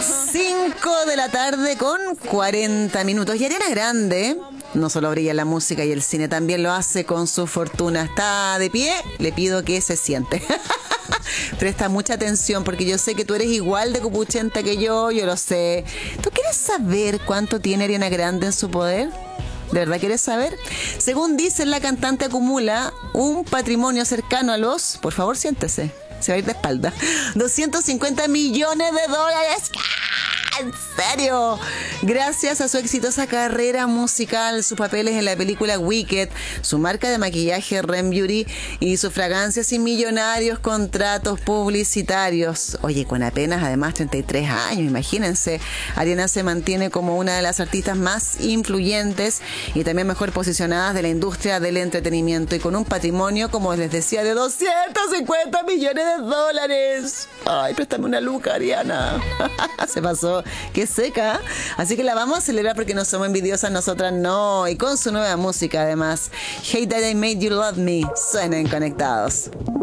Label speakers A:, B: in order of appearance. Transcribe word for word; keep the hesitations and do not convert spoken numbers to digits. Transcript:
A: cinco de la tarde con cuarenta minutos. Y Ariana Grande no solo brilla en la música y el cine, también lo hace con su fortuna. Está de pie, le pido que se siente. Presta mucha atención porque yo sé que tú eres igual de cupuchenta que yo, yo lo sé. ¿Tú quieres saber cuánto tiene Ariana Grande en su poder? ¿De verdad quieres saber? Según dicen, la cantante acumula un patrimonio cercano a los... Por favor, siéntese. Se va a ir de espalda. doscientos cincuenta millones de dólares. ¿En serio? Gracias a su exitosa carrera musical, sus papeles en la película Wicked, su marca de maquillaje Ren Beauty y sus fragancias y millonarios contratos publicitarios. Oye, con apenas además treinta y tres años, imagínense. Ariana se mantiene como una de las artistas más influyentes y también mejor posicionadas de la industria del entretenimiento y con un patrimonio, como les decía, de doscientos cincuenta millones de dólares. Ay, préstame una luca, Ariana. Se pasó. Qué seca. Así que la vamos a celebrar porque no somos envidiosas, nosotras no. Y con su nueva música además. Hey That I Made You Love Me. Suenen conectados.